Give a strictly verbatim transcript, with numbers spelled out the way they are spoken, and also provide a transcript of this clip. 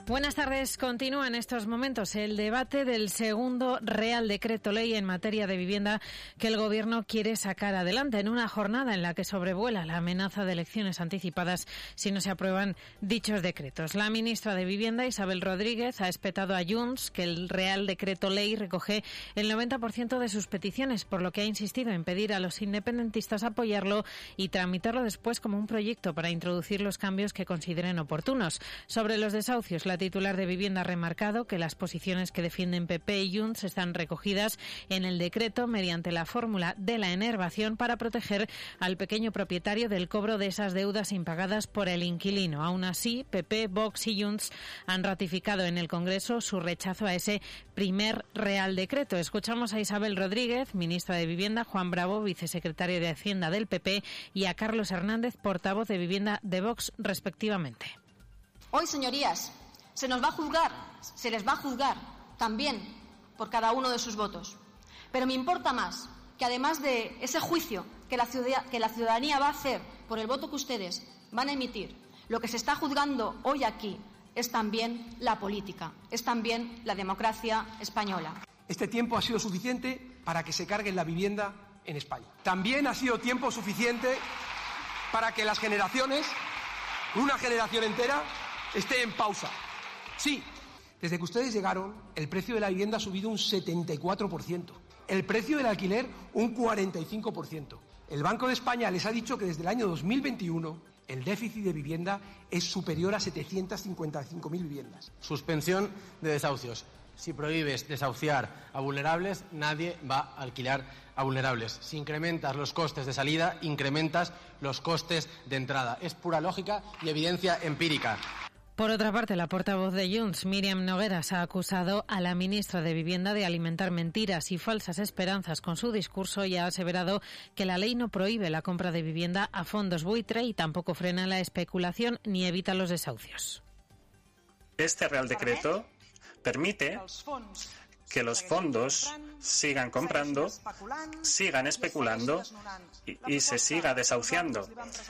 Buenas tardes. Continúa en estos momentos el debate del segundo Real Decreto Ley en materia de vivienda que el Gobierno quiere sacar adelante en una jornada en la que sobrevuela la amenaza de elecciones anticipadas si no se aprueban dichos decretos. La ministra de Vivienda, Isabel Rodríguez, ha espetado a Junts que el Real Decreto Ley recoge el noventa por ciento de sus peticiones, por lo que ha insistido en pedir a los independentistas apoyarlo y tramitarlo después como un proyecto para introducir los cambios que consideren oportunos. Sobre los desahucios, la titular de Vivienda ha remarcado que las posiciones que defienden P P y Junts están recogidas en el decreto mediante la fórmula de la enervación para proteger al pequeño propietario del cobro de esas deudas impagadas por el inquilino. Aún así, P P, Vox y Junts han ratificado en el Congreso su rechazo a ese primer Real Decreto. Escuchamos a Isabel Rodríguez, ministra de Vivienda, Juan Bravo, vicesecretario de Hacienda del P P, y a Carlos Hernández, portavoz de Vivienda de Vox, respectivamente. Hoy, señorías, se nos va a juzgar, se les va a juzgar también por cada uno de sus votos. Pero me importa más que, además de ese juicio que la ciudadanía, que la ciudadanía va a hacer por el voto que ustedes van a emitir, lo que se está juzgando hoy aquí es también la política, es también la democracia española. Este tiempo ha sido suficiente para que se cargue la vivienda en España. También ha sido tiempo suficiente para que las generaciones, una generación entera, esté en pausa. Sí, desde que ustedes llegaron, el precio de la vivienda ha subido un setenta y cuatro por ciento, el precio del alquiler un cuarenta y cinco por ciento. El Banco de España les ha dicho que desde el año dos mil veintiuno el déficit de vivienda es superior a setecientas cincuenta y cinco mil viviendas. Suspensión de desahucios. Si prohíbes desahuciar a vulnerables, nadie va a alquilar a vulnerables. Si incrementas los costes de salida, incrementas los costes de entrada. Es pura lógica y evidencia empírica. Por otra parte, la portavoz de Junts, Míriam Nogueras, ha acusado a la ministra de Vivienda de alimentar mentiras y falsas esperanzas con su discurso y ha aseverado que la ley no prohíbe la compra de vivienda a fondos buitre y tampoco frena la especulación ni evita los desahucios. Este Real Decreto permite que los fondos sigan comprando, sigan especulando y, y se siga desahuciando.